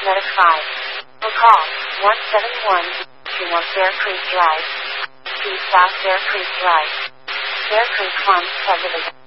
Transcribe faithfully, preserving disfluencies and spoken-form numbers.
Medic five. Or call one seven one two North Bear Creek Drive. two South Bear Creek Drive. Bear Creek Farms Subdivision.